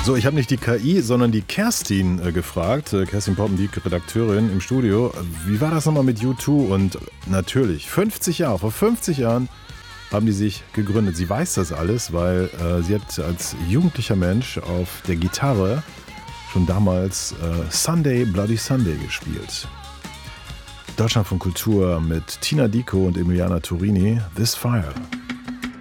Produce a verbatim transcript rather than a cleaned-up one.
So, ich habe nicht die K I, sondern die Kerstin äh, gefragt. Äh, Kerstin Poppendiek, Redakteurin im Studio. Wie war das nochmal mit U zwei? Und natürlich, fünfzig Jahre, vor fünfzig Jahren haben die sich gegründet. Sie weiß das alles, weil äh, sie hat als jugendlicher Mensch auf der Gitarre schon damals äh, Sunday, Bloody Sunday gespielt. Deutschland von Kultur mit Tina Dicko und Emiliana Turini, This Fire.